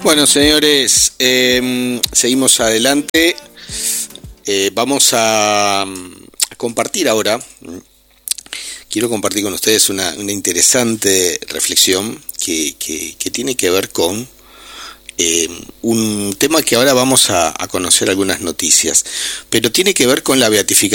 Bueno, señores, seguimos adelante. Vamos a compartir ahora. Quiero compartir con ustedes una interesante reflexión que tiene que ver con un tema que ahora vamos a conocer algunas noticias, pero tiene que ver con la beatificación